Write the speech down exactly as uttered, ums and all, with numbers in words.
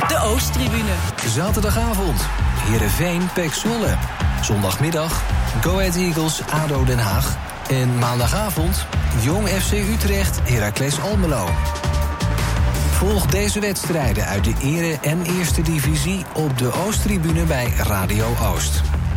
De Oosttribune. Zaterdagavond, Heerenveen, P E C Zwolle. Zondagmiddag, Go Ahead Eagles, ADO Den Haag. En maandagavond, Jong F C Utrecht, Heracles Almelo. Volg deze wedstrijden uit de Ere- en Eerste Divisie op de Oosttribune bij Radio Oost.